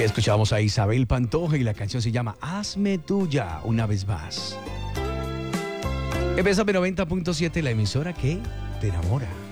Escuchamos a Isabel Pantoja y la canción se llama Hazme Tuya una vez más. En Bésame 90.7, la emisora que te enamora.